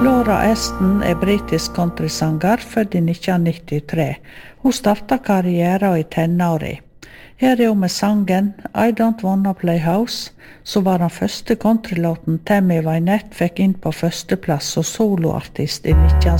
Laura Aston britisk countrysanger, født i 1993. Hun startet karrieren i tenåri. Her hun med sangen I Don't Wanna Play House, som var den første countrylåten Tammy Wynette fikk inn på førsteplass som soloartist i